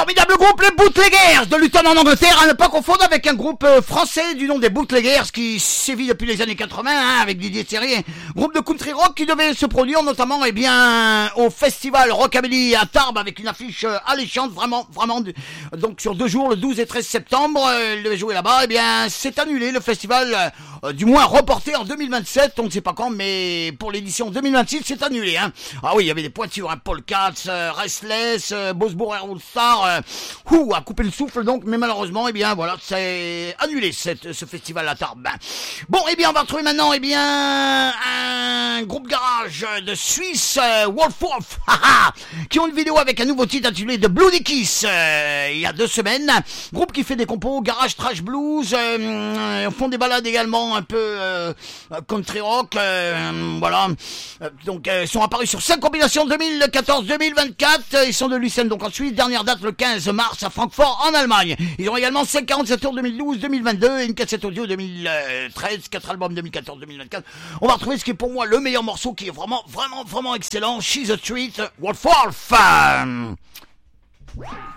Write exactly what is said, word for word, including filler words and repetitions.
Formidable groupe, les Bootleggers de Luton en Angleterre, à ne pas confondre avec un groupe français du nom des Bootleggers qui sévit depuis les années quatre-vingts, hein, avec Didier Thierry, groupe de country rock qui devait se produire notamment eh bien, au festival Rockabilly à Tarbes avec une affiche alléchante, vraiment, vraiment, donc sur deux jours, le douze et treize septembre, il devait jouer là-bas, eh bien c'est annulé, le festival, euh, du moins reporté en deux mille vingt-sept, on ne sait pas quand, mais pour l'édition deux mille vingt-six, c'est annulé. Hein. Ah oui, il y avait des pointures, hein, Paul Katz, euh, Restless, euh, Bosbourg All Star, euh, ouh, à couper le souffle donc, mais malheureusement, eh bien voilà, c'est annulé cette, ce festival à Tarbes. Bon, eh bien on va retrouver maintenant, eh bien un groupe garage de Suisse, euh, Wolf Wolf, qui ont une vidéo avec un nouveau titre intitulé The Bloody Kiss, euh, il y a deux semaines. Groupe qui fait des compos garage trash blues, euh, font des balades également un peu euh, country rock, euh, voilà. Donc euh, ils sont apparus sur cinq compilations deux mille quatorze deux mille vingt-quatre. Ils sont de Lucerne donc en Suisse. Dernière date le quinze mars à Francfort en Allemagne. Ils ont également cinq quarante-sept tours deux mille douze deux mille vingt-deux et une cassette audio deux mille treize, quatre albums deux mille quatorze deux mille vingt-quatre. On va retrouver ce qui est pour moi le meilleur morceau qui est vraiment vraiment vraiment excellent. She's a Treat, Wolf Wolf.